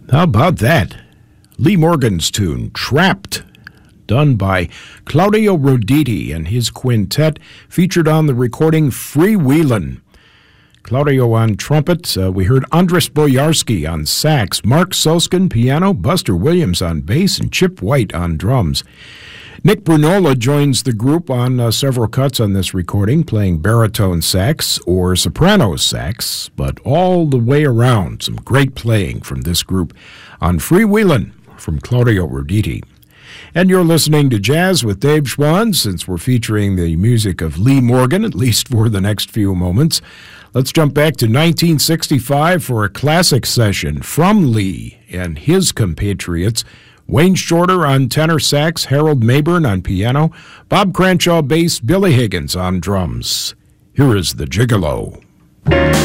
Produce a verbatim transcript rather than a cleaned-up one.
How about that? Lee Morgan's tune, Trapped, done by Claudio Roditi and his quintet, featured on the recording Freewheelin'. Claudio on trumpet. Uh, we heard Andres Boyarsky on sax, Mark Soskin piano, Buster Williams on bass, and Chip White on drums. Nick Brunola joins the group on uh, several cuts on this recording, playing baritone sax or soprano sax, but all the way around, some great playing from this group on Freewheelin' from Claudio Roditi. And you're listening to Jazz with Dave Schwann, since we're featuring the music of Lee Morgan, at least for the next few moments. Let's jump back to nineteen sixty-five for a classic session from Lee and his compatriots. Wayne Shorter on tenor sax, Harold Mayburn on piano, Bob Cranshaw bass, Billy Higgins on drums. Here is The Gigolo.